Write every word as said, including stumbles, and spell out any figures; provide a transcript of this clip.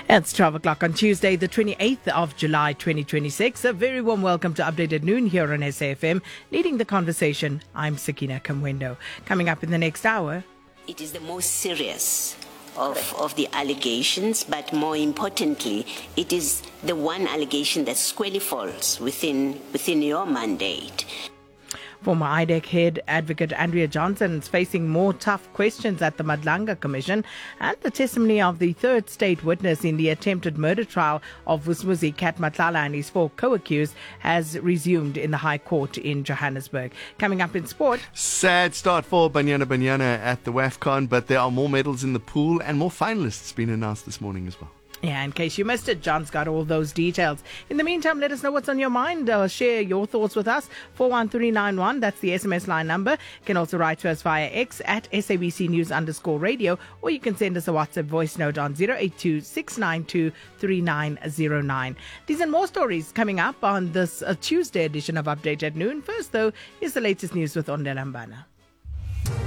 It's twelve o'clock on Tuesday, the twenty-eighth of July, twenty twenty-six. A very warm welcome to Updated Noon here on S A F M. Leading the conversation, I'm Sakina Kamwendo. Coming up in the next hour. It is the most serious of, of the allegations, but more importantly, it is the one allegation that squarely falls within, within your mandate. Former I D E C head advocate Andrea Johnson is facing more tough questions at the Madlanga Commission, and the testimony of the third state witness in the attempted murder trial of Vusimuzi Kat Matlala and his four co-accused has resumed in the High Court in Johannesburg. Coming up in sport. Sad start for Banyana Banyana at the WAFCON, but there are more medals in the pool and more finalists being announced this morning as well. Yeah, in case you missed it, John's got all those details. In the meantime, let us know what's on your mind. Uh, share your thoughts with us. four one three nine one, that's the S M S line number. You can also write to us via X at S A B C News underscore radio, or you can send us a WhatsApp voice note on zero eight two, six nine two, three nine zero nine. These and more stories coming up on this uh, Tuesday edition of Update at Noon. First, though, is the latest news with Ondela Mbana.